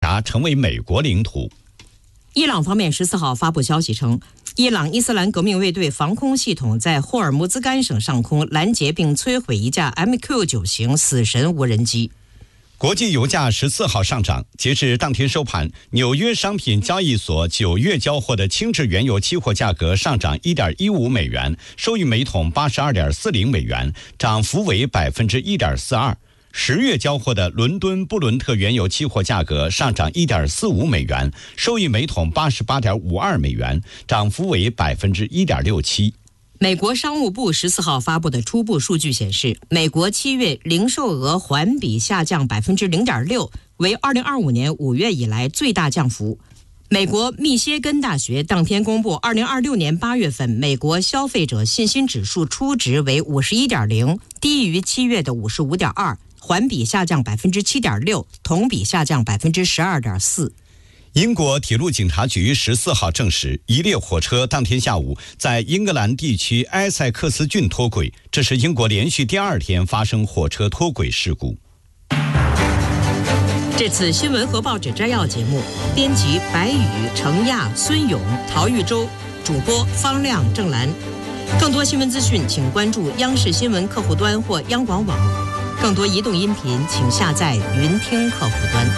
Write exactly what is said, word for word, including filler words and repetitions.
峡成为美国领土。 伊朗方面十四号发布消息称，伊朗伊斯兰革命卫队防空系统在霍尔木兹干省上空拦截并摧毁一架 M Q 九 型死神无人机。 国际油价十四号上涨，截至当天收盘，纽约商品交易所九月交货的轻质原油期货价格上涨 一点一五美元，收于每桶 八十二点四零美元，涨幅为 百分之一点四二。十月交货的伦敦布伦特原油期货价格上涨 一点四五美元，收于每桶 八十八点五二美元，涨幅为 百分之一点六七。 美国商务部十四号发布的初步数据显示，美国七月零售额环比下降 百分之零点六， 为二零二五年五月以来最大降幅。美国密歇根大学当天公布二零二六年八月份美国消费者信心指数初值为 五十一点零， 低于七月的 五十五点二， 环比下降 百分之七点六， 同比下降 百分之十二点四。 英国铁路警察局十四号证实，一列火车当天下午在英格兰地区埃塞克斯郡脱轨，这是英国连续第二天发生火车脱轨事故。 这次新闻和报纸摘要节目，编辑白宇、程亚、孙勇、陶玉洲，主播方亮、郑兰。更多新闻资讯，请关注央视新闻客户端或央广网。更多移动音频，请下载云听客户端。